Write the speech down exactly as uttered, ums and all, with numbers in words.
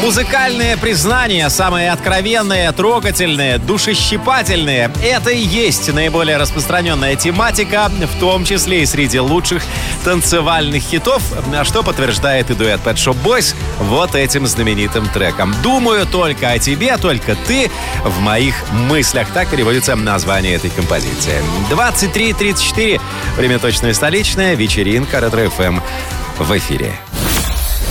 Музыкальные признания, самые откровенные, трогательные, душещипательные – это и есть наиболее распространенная тематика, в том числе и среди лучших танцевальных хитов, что подтверждает и дуэт Pet Shop Boys вот этим знаменитым треком. «Думаю только о тебе, только ты в моих мыслях». Так переводится название этой композиции. двадцать три тридцать четыре. Время точное столичное. Вечеринка Ретро-эф эм в эфире.